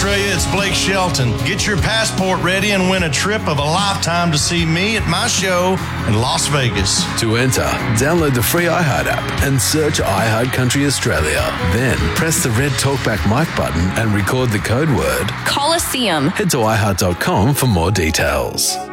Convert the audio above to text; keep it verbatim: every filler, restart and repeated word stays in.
Australia, it's Blake Shelton. Get your passport ready and win a trip of a lifetime to see me at my show in Las Vegas. To enter, download the free iHeart app and search iHeart Country Australia. Then press the red Talkback mic button and record the code word Coliseum. Head to i heart dot com for more details.